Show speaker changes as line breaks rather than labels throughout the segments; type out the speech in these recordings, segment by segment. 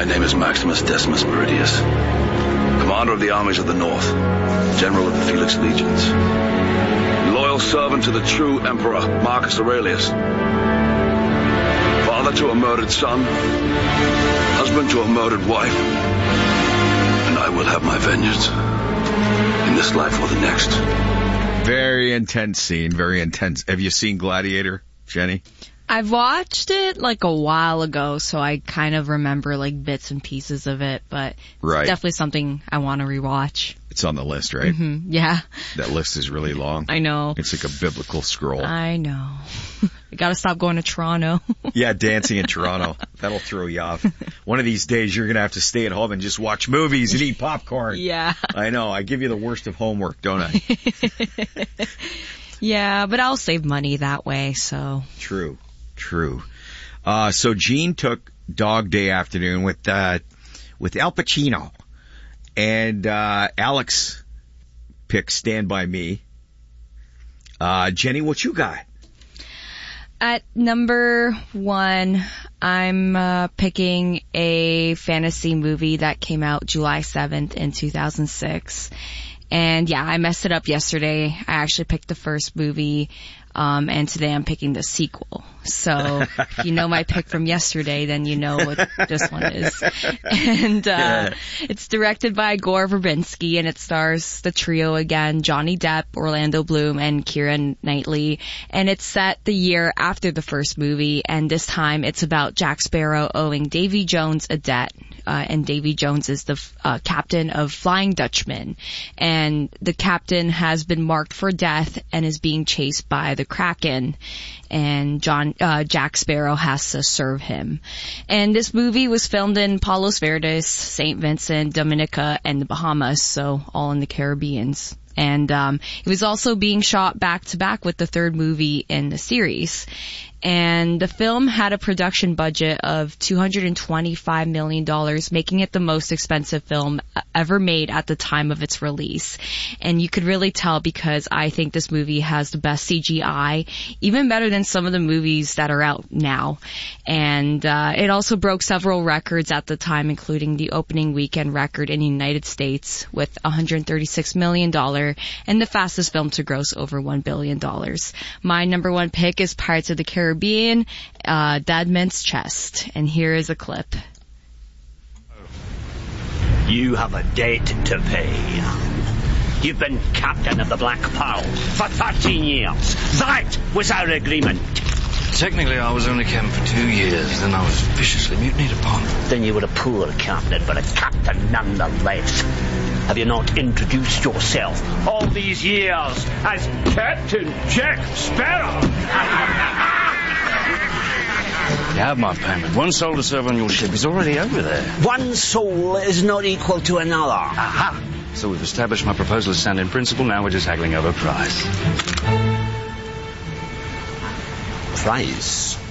My name is Maximus Decimus Meridius, commander of the armies of the North, general of the Felix Legions, loyal servant to the true Emperor Marcus Aurelius, father to a murdered son, husband to a murdered wife, and I will have my vengeance in this life or the next.
Very intense scene, very intense. Have you seen Gladiator, Jenny?
I've watched it like a while ago, so I kind of remember like bits and pieces of it, but it's definitely something I want to rewatch.
It's on the list, right?
Mm-hmm. Yeah.
That list is really long.
I know.
It's like a biblical scroll.
I know. I gotta stop going to Toronto.
Yeah, dancing in Toronto. That'll throw you off. One of these days you're gonna have to stay at home and just watch movies and eat popcorn.
Yeah.
I know. I give you the worst of homework, don't I?
Yeah, but I'll save money that way, so.
True. So Gene took Dog Day afternoon with Al Pacino, and Alex picked Stand By Me. Jenny, what you got?
At number 1, I'm picking a fantasy movie that came out July 7th in 2006. And yeah, I messed it up yesterday. I actually picked the first movie, and today I'm picking the sequel. So if you know my pick from yesterday, then you know what this one is. And it's directed by Gore Verbinski, and it stars the trio again, Johnny Depp, Orlando Bloom, and Keira Knightley. And it's set the year after the first movie, and this time it's about Jack Sparrow owing Davy Jones a debt. And Davy Jones is the captain of Flying Dutchman. And the captain has been marked for death and is being chased by the Kraken. And Jack Sparrow has to serve him. And this movie was filmed in Palos Verdes, St. Vincent, Dominica, and the Bahamas, so all in the Caribbean. And it was also being shot back to back with the third movie in the series. And the film had a production budget of $225 million, making it the most expensive film ever made at the time of its release. And you could really tell because I think this movie has the best CGI, even better than some of the movies that are out now. And it also broke several records at the time, including the opening weekend record in the United States with $136 million and the fastest film to gross over $1 billion. My number 1 pick is Pirates of the Caribbean, Dead Man's Chest. And here is a clip.
You have a debt to pay. You've been captain of the Black Pearl for 13 years. That was our agreement.
Technically, I was only captain for 2 years, then I was viciously mutinied upon.
Then you were a poor captain, but a captain nonetheless. Have you not introduced yourself all these years as Captain Jack Sparrow?
You have my payment. 1 soul to serve on your ship is already over there.
1 soul is not equal to another.
Aha! So we've established my proposal as sound in principle, now we're just haggling over price.
Price?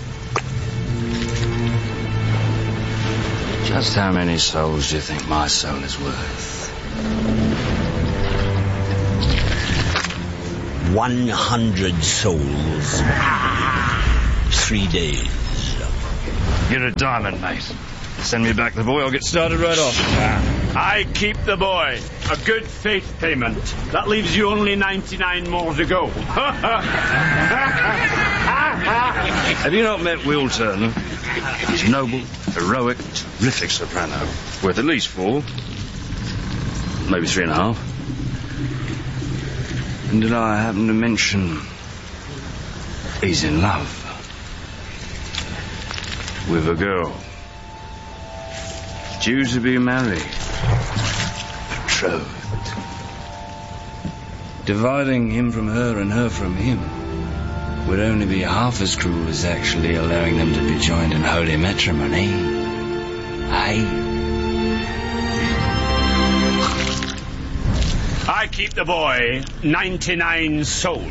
Just how many souls do you think my soul is worth?
100 souls. 3 days.
You're a diamond, mate. Send me back the boy, I'll get started right off.
I keep the boy. A good faith payment. That leaves you only 99 more to go.
Have you not met Will Turner? He's noble, heroic, terrific soprano. Worth at least 4. Maybe 3.5. And did I happen to mention he's in love with a girl due to be married, betrothed. Dividing him from her and her from him would only be half as cruel as actually allowing them to be joined in holy matrimony. Aye.
I keep the boy. 99 souls.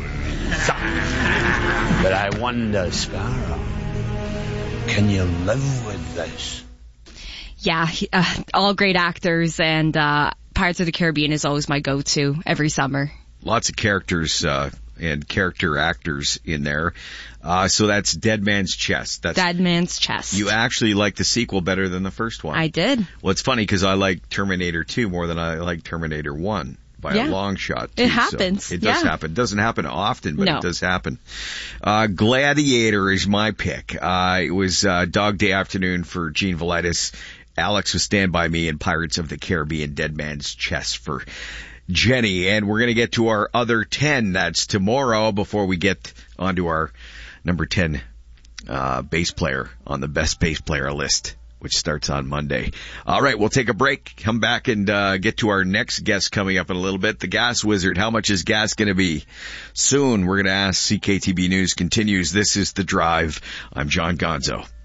But I wonder, Sparrow, can you live with this?
Yeah, all great actors, and Pirates of the Caribbean is always my go-to every summer.
Lots of characters and character actors in there. So that's Dead Man's Chest. That's
Dead Man's Chest.
You actually like the sequel better than the first one.
I did.
Well, it's funny because I like Terminator 2 more than I like Terminator 1 by a long shot. Too,
it happens.
So it does happen. It doesn't happen often, but it does happen. Gladiator is my pick. It was Dog Day Afternoon for Gene Velitis. Alex was Stand By Me, and Pirates of the Caribbean Dead Man's Chest for Jenny. And we're going to get to our other 10. That's tomorrow before we get onto our number 10 bass player on the best bass player list, which starts on Monday. All right, we'll take a break, come back, and get to our next guest coming up in a little bit, the Gas Wizard. How much is gas going to be? Soon, we're going to ask. CKTB News continues. This is The Drive. I'm John Gonzo.